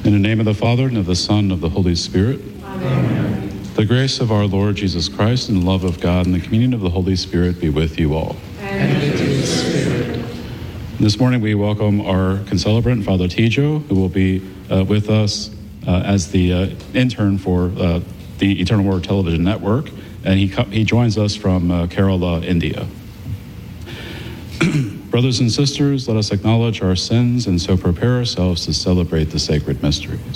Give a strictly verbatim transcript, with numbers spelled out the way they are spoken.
In the name of the Father, and of the Son, and of the Holy Spirit. Amen. The grace of our Lord Jesus Christ, and the love of God, and the communion of the Holy Spirit be with you all. And with your spirit. This morning we welcome our concelebrant, Father Tijo, who will be uh, with us uh, as the uh, intern for uh, the Eternal Word Television Network, and he co- he joins us from uh, Kerala, India. Brothers and sisters, let us acknowledge our sins and so prepare ourselves to celebrate the sacred mysteries.